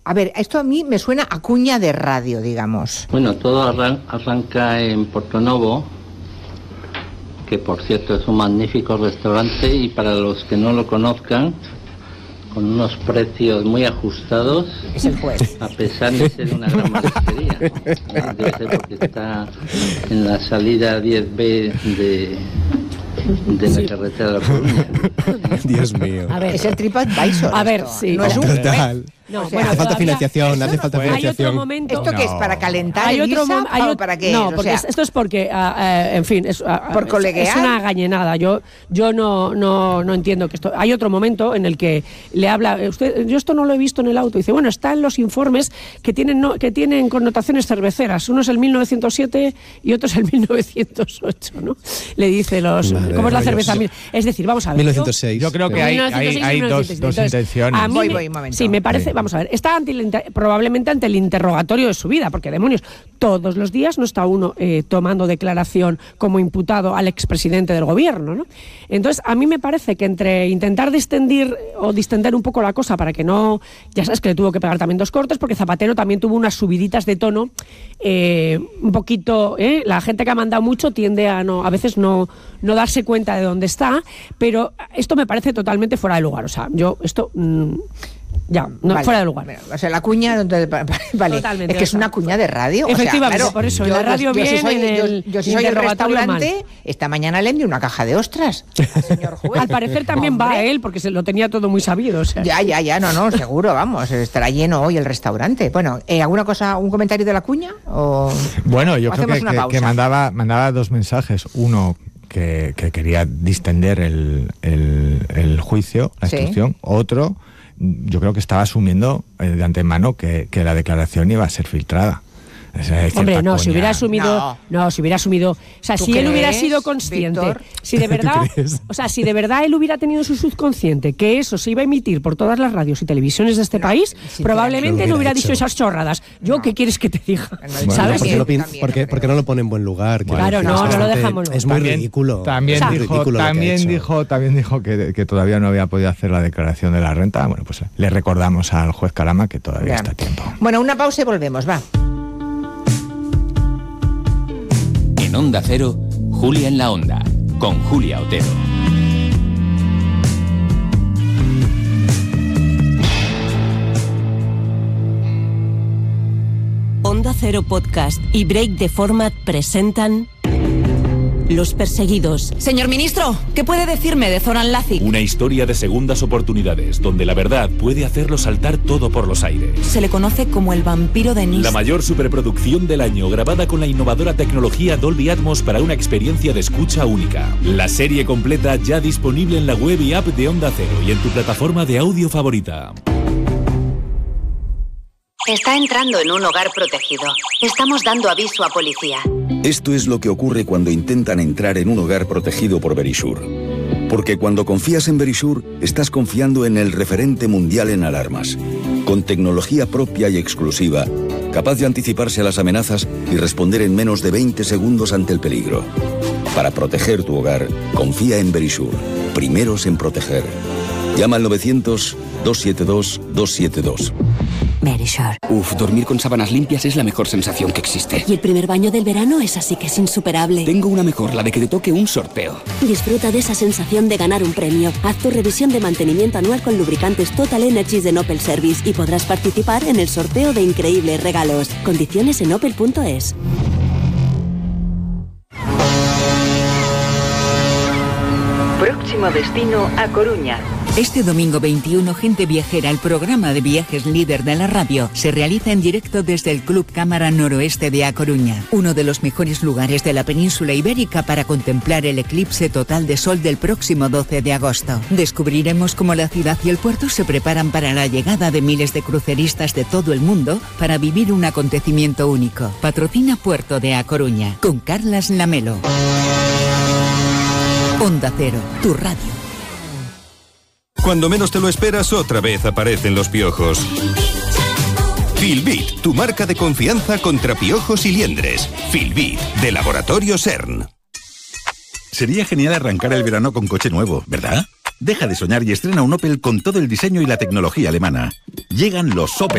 A ver, esto a mí me suena a cuña de radio, digamos. Bueno, todo arranca en Portonovo, que por cierto es un magnífico restaurante, y para los que no lo conozcan, con unos precios muy ajustados. Es el juez. A pesar de ser una gran marisquería, ¿no? Debe ser porque está en la salida 10B de la carretera de La Coruña. Dios mío. A ver, es el TripAdvisor. A ver, esto. sí. No es un Total. No, O sea, Hace falta financiación, esto hace no falta puede. financiación. Hay otro momento. ¿Esto qué es? ¿Para calentar Hay el otro guisa o para qué? No, O porque sea, esto es porque, en fin, ¿por coleguear? es una gañenada. Yo no entiendo que esto. Hay otro momento en el que le habla. Yo esto no lo he visto en el auto. Dice, bueno, está en los informes que tienen connotaciones cerveceras. Uno es el 1907 y otro es el 1908, ¿no? Le dice ¿cómo es la cerveza? Es decir, vamos a ver. 1906. Yo creo que hay dos intenciones. A mí voy, un momento. Sí, me parece, vamos a ver, está probablemente ante el interrogatorio de su vida, porque demonios, todos los días no está uno tomando declaración como imputado al expresidente del gobierno, ¿no? Entonces, a mí me parece que entre intentar distender un poco la cosa para que no, ya sabes que le tuvo que pegar también 2 cortes, porque Zapatero también tuvo unas subiditas de tono, un poquito, la gente que ha mandado mucho tiende a veces no darse cuenta de dónde está, pero esto me parece totalmente fuera de lugar, o sea, vale, fuera de lugar. Bueno, o sea, la cuña, vale, Totalmente, es que es una cuña de radio. Efectivamente, o sea, claro, por eso, en la radio yo bien, si soy el restaurante, esta mañana le envié una caja de ostras al señor juez. Al parecer también va a él, porque se lo tenía todo muy sabido. O sea. Ya, no, seguro, vamos, estará lleno hoy el restaurante. Bueno, ¿alguna cosa, un comentario de la cuña? Bueno, yo creo que pausa? mandaba 2 mensajes. Uno, que quería distender el juicio, la instrucción. Otro, yo creo que estaba asumiendo de antemano que la declaración iba a ser filtrada. Hombre, no, si hubiera asumido, o sea, si él hubiera sido consciente, Víctor? Si de verdad él hubiera tenido su subconsciente que eso se iba a emitir por todas las radios y televisiones de este país, probablemente no hubiera dicho esas chorradas. ¿Qué quieres que te diga? Bueno, ¿sabes? Porque no lo pone en buen lugar. Claro, no lo dejamos. Es muy ridículo. También dijo que todavía no había podido hacer la declaración de la renta. Bueno, pues le recordamos al juez Carama que todavía está a tiempo. Bueno, una pausa y volvemos, va. En Onda Cero, Julia en la Onda, con Julia Otero. Onda Cero Podcast y Break the Format presentan Los Perseguidos. Señor ministro, ¿qué puede decirme de Zoran Lazic? Una historia de segundas oportunidades, donde la verdad puede hacerlo saltar todo por los aires. Se le conoce como el vampiro de Nice. La mayor superproducción del año, grabada con la innovadora tecnología Dolby Atmos para una experiencia de escucha única. La serie completa ya disponible en la web y app de Onda Cero y en tu plataforma de audio favorita. Está entrando en un hogar protegido. Estamos dando aviso a policía. Esto es lo que ocurre cuando intentan entrar en un hogar protegido por Verisure. Porque cuando confías en Verisure, estás confiando en el referente mundial en alarmas. Con tecnología propia y exclusiva, capaz de anticiparse a las amenazas y responder en menos de 20 segundos ante el peligro. Para proteger tu hogar, confía en Verisure. Primeros en proteger. Llama al 900-272-272. Verisure. Dormir con sábanas limpias es la mejor sensación que existe. Y el primer baño del verano es así que es insuperable. Tengo una mejor, la de que te toque un sorteo. Disfruta de esa sensación de ganar un premio. Haz tu revisión de mantenimiento anual con lubricantes Total Energies de Opel Service y podrás participar en el sorteo de increíbles regalos. Condiciones en opel.es. Próximo destino, A Coruña. Este domingo 21, Gente Viajera, el programa de viajes líder de la radio, se realiza en directo desde el Club Cámara Noroeste de A Coruña, uno de los mejores lugares de la península ibérica para contemplar el eclipse total de sol del próximo 12 de agosto. Descubriremos cómo la ciudad y el puerto se preparan para la llegada de miles de cruceristas de todo el mundo para vivir un acontecimiento único. Patrocina Puerto de A Coruña, con Carlas Lamelo. Onda Cero, tu radio. Cuando menos te lo esperas, otra vez aparecen los piojos. Filbit, tu marca de confianza contra piojos y liendres. Filbit, de Laboratorio CERN. Sería genial arrancar el verano con coche nuevo, ¿verdad? Deja de soñar y estrena un Opel con todo el diseño y la tecnología alemana. Llegan los Opel